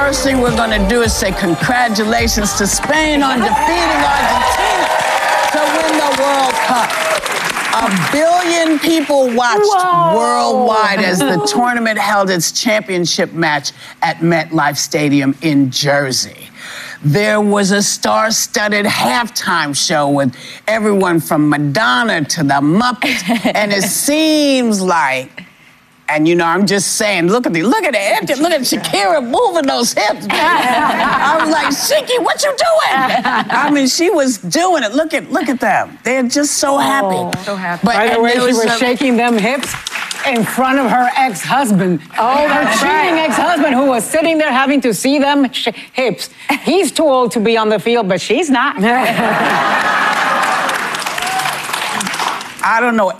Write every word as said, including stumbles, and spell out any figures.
first thing we're going to do is say congratulations to Spain on defeating Argentina to win the World Cup. A billion people watched Whoa. worldwide as the tournament held its championship match at MetLife Stadium in Jersey. There was a star-studded halftime show with everyone from Madonna to the Muppets, and it seems like, and you know, I'm just saying, look at the, look at the hips, look at Shakira moving those hips. I was like, Shiki, what you doing? I mean, she was doing it. Look at, look at them. They're just so happy. Oh, so happy. But, By the way, she was a, shaking them hips in front of her ex-husband. Oh, her that's cheating right. ex-husband who was sitting there having to see them sh- hips. He's too old to be on the field, but she's not. I don't know